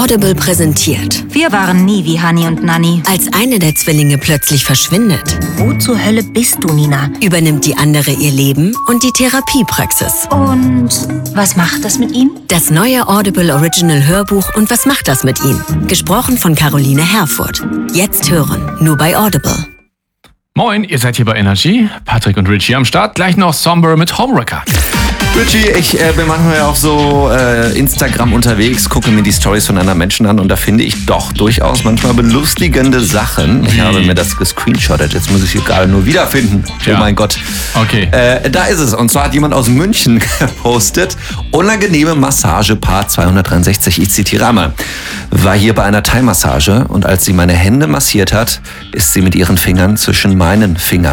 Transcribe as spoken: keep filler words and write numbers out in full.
Audible präsentiert. Wir waren nie wie Hani und Nanni. Als eine der Zwillinge plötzlich verschwindet, Wo zur Hölle bist du, Nina? übernimmt die andere ihr Leben und die Therapiepraxis. Und was macht das mit ihm? Das neue Audible Original Hörbuch Und was macht das mit ihm? Gesprochen von Caroline Herfurth. Jetzt hören, nur bei Audible. Moin, ihr seid hier bei Energy. Patrick und Richie am Start. Gleich noch Somber mit Homewrecker. Richie, ich äh, bin manchmal auf so äh, Instagram unterwegs, gucke mir die Stories von anderen Menschen an und da finde ich doch durchaus manchmal belustigende Sachen. Ich habe mir das gescreenshottet, jetzt muss ich hier gerade nur wiederfinden. Ja. Oh mein Gott. Okay. Äh, da ist es. Und zwar hat jemand aus München gepostet: Unangenehme Massage Part zweihundertdreiundsechzig. Ich zitiere einmal. War hier bei einer Thai-Massage und als sie meine Hände massiert hat, ist sie mit ihren Fingern zwischen meinen Fingern